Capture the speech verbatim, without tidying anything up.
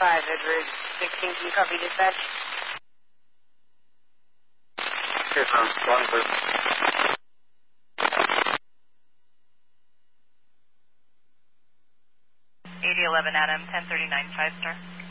five, Edward sixteen, can you copy dispatch? Here from one group. eighty eleven Adam, ten thirty-nine, five star.